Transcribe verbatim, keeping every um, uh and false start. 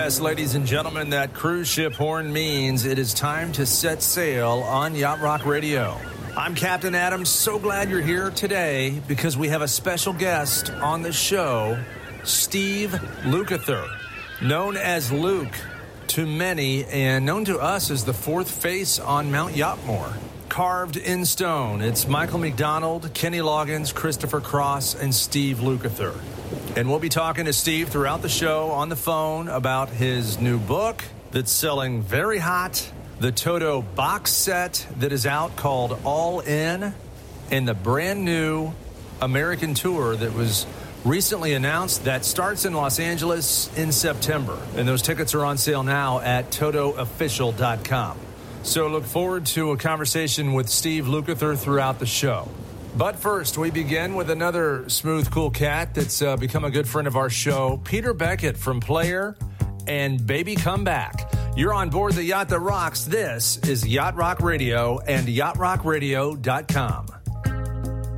Yes, ladies and gentlemen, that cruise ship horn means it is time to set sail on Yacht Rock Radio. I'm Captain Adam. So glad you're here today because we have a special guest on the show, Steve Lukather, known as Luke to many and known to us as the fourth face on Mount Yachtmore. Carved in stone, it's Michael McDonald, Kenny Loggins, Christopher Cross, and Steve Lukather. And we'll be talking to Steve throughout the show on the phone about his new book that's selling very hot, the Toto box set that is out called All In, and the brand new American tour that was recently announced that starts in Los Angeles in September. And those tickets are on sale now at toto official dot com. So look forward to a conversation with Steve Lukather throughout the show. But first, we begin with another smooth, cool cat that's uh, become a good friend of our show, Peter Beckett from Player and Baby Come Back. You're on board the yacht that rocks. This is Yacht Rock Radio and yacht rock radio dot com.